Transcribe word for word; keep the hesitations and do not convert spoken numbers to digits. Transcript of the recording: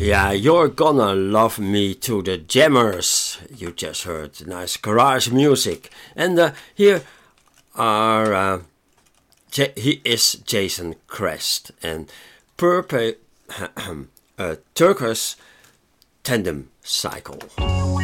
Yeah, you're gonna love me to the jammers. You just heard nice garage music. And uh, here are, uh, J- he is Jason Crest and Purple uh, Turkus Tandem Cycle.